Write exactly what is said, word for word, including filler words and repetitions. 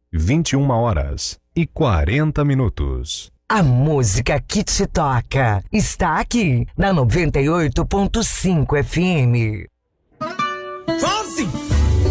vinte e uma horas e quarenta minutos. A música que te toca está aqui na noventa e oito ponto cinco F M.